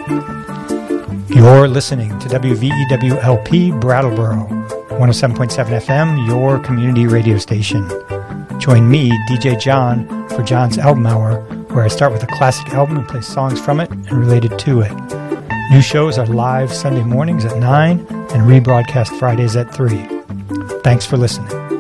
You're listening to WVEWLP Brattleboro, 107.7 FM, your community radio station. Join me, DJ John, for John's Album Hour, where I start with a classic album and play songs from it and related to it. New shows are live Sunday mornings at 9 and rebroadcast Fridays at 3. Thanks for listening.